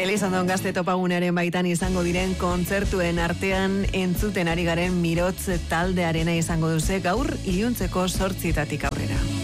Elizondon Gazte topagunearen baitan izango diren kontzertuen artean entzuten ari garen Mirotz taldearena izango duze gaur iluntzeko 8:00 aurrera.